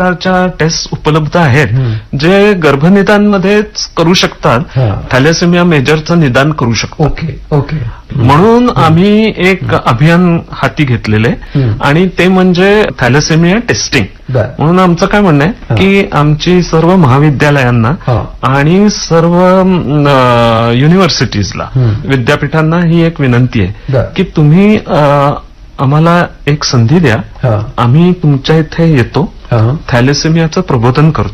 प्रकारच्या टेस्ट उपलब्ध आहेत जे गर्भनिदानमध्येच करू शकतात, थॅलेसेमिया मेजरचं निदान करू शकतात. Okay okay. म्हणून आम्ही एक अभियान हाती घेतलेले आणि ते म्हणजे थॅलेसेमिया टेस्टिंग. म्हणून आमचं काय म्हणणं आहे की आमची सर्व महाविद्यालयांना आणि सर्व युनिव्हर्सिटीजला, विद्यापीठांना ही एक विनंती आहे की तुम्ही आम्हाला एक संधी द्या, आम्ही तुमच्या इथे येतो, थॅलेसेमियाचं प्रबोधन करतो.